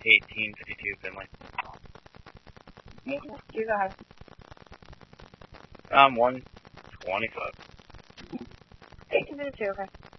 1852 Finley. You got it. 125. 1852, okay.